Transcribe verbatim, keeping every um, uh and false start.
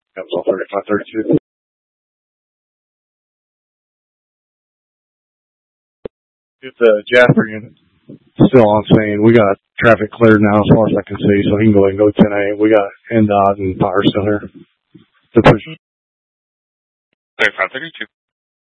That was all thirty-five thirty-two. It's uh, Jasper unit. Still on scene. We got traffic cleared now as far as I can see, so he can go ahead and go ten A. We got N D O T and fire still here. thirty-five thirty-two.